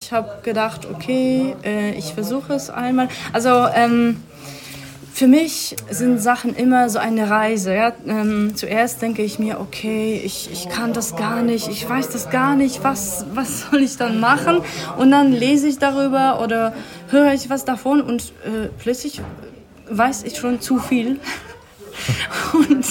ich habe gedacht, okay, ich versuche es einmal. Also für mich sind Sachen immer so eine Reise. Ja? Zuerst denke ich mir, okay, ich kann das gar nicht, ich weiß das gar nicht, was soll ich dann machen? Und dann lese ich darüber oder höre ich was davon und plötzlich weiß ich schon zu viel. Und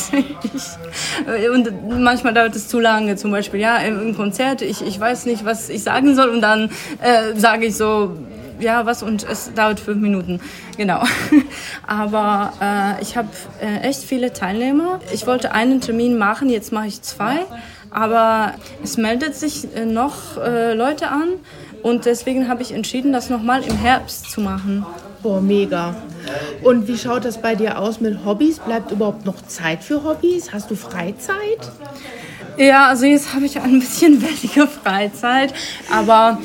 manchmal dauert es zu lange, zum Beispiel ja, im Konzert, ich weiß nicht, was ich sagen soll und dann sage ich so, ja, was und es dauert 5 Minuten, genau. Aber ich habe echt viele Teilnehmer. Ich wollte einen Termin machen, jetzt mache ich 2, aber es meldet sich noch Leute an und deswegen habe ich entschieden, das nochmal im Herbst zu machen. Boah, mega. Und wie schaut das bei dir aus mit Hobbys? Bleibt überhaupt noch Zeit für Hobbys? Hast du Freizeit? Ja, also jetzt habe ich ein bisschen weniger Freizeit, aber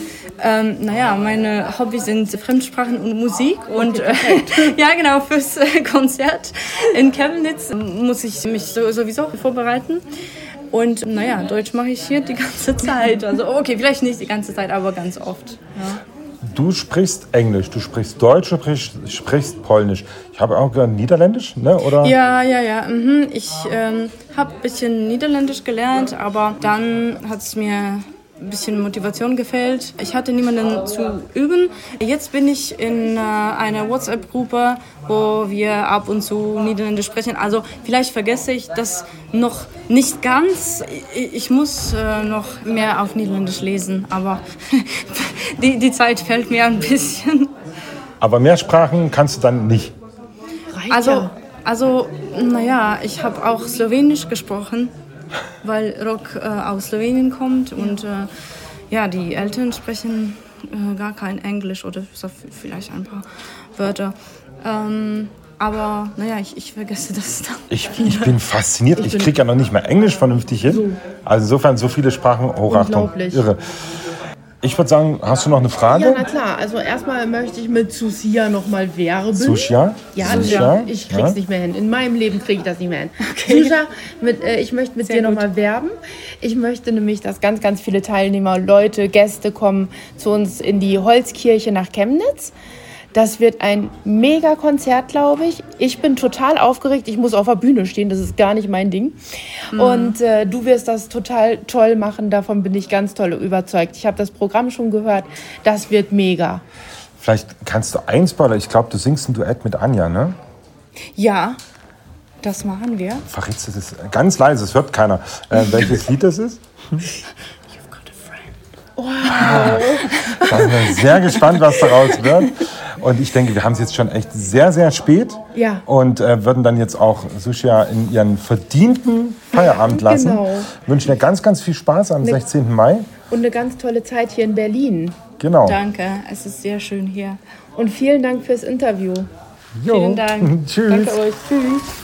meine Hobbys sind Fremdsprachen und Musik und ja genau, fürs Konzert in Chemnitz muss ich mich sowieso vorbereiten. Und Deutsch mache ich hier die ganze Zeit. Also okay, vielleicht nicht die ganze Zeit, aber ganz oft. Ja. Du sprichst Englisch, du sprichst Deutsch, du sprichst Polnisch. Ich habe auch gehört Niederländisch, ne? Oder? Ja. Ich habe ein bisschen Niederländisch gelernt, aber dann hat es mir ein bisschen Motivation gefehlt. Ich hatte niemanden zu üben. Jetzt bin ich in einer WhatsApp-Gruppe, wo wir ab und zu Niederländisch sprechen. Also vielleicht vergesse ich das noch nicht ganz. Ich muss noch mehr auf Niederländisch lesen, aber die Zeit fällt mir ein bisschen. Aber mehr Sprachen kannst du dann nicht? Also, ich habe auch Slowenisch gesprochen, weil Rock aus Slowenien kommt und die Eltern sprechen gar kein Englisch oder vielleicht ein paar Wörter. Aber ich vergesse das dann. Ich bin fasziniert. Ich kriege ja noch nicht mal Englisch vernünftig hin. So. Also insofern so viele Sprachen, Hochachtung, irre. Ich würde sagen, hast du noch eine Frage? Ja, na klar. Also erstmal möchte ich mit Susia nochmal werben. Susia? Ja, ich krieg's nicht mehr hin. In meinem Leben kriege ich das nicht mehr hin. Okay. Susia, ich möchte mit dir nochmal werben. Ich möchte nämlich, dass ganz, ganz viele Teilnehmer, Leute, Gäste kommen zu uns in die Holzkirche nach Chemnitz. Das wird ein Mega-Konzert, glaube ich. Ich bin total aufgeregt. Ich muss auf der Bühne stehen. Das ist gar nicht mein Ding. Und du wirst das total toll machen. Davon bin ich ganz toll überzeugt. Ich habe das Programm schon gehört. Das wird mega. Vielleicht kannst du einspoilern. Ich glaube, du singst ein Duett mit Anja, ne? Ja, das machen wir. Verrätst du das ganz leise? Das hört keiner. Welches Lied das ist? Wow. Ich bin sehr gespannt, was daraus wird. Und ich denke, wir haben es jetzt schon echt sehr, sehr spät. Ja. Und würden dann jetzt auch Susia in ihren verdienten Feierabend lassen. Genau. Wünschen dir ganz, ganz viel Spaß am 16. Mai. Und eine ganz tolle Zeit hier in Berlin. Genau. Danke, es ist sehr schön hier. Und vielen Dank fürs Interview. Jo. Vielen Dank. Tschüss. Danke euch. Tschüss.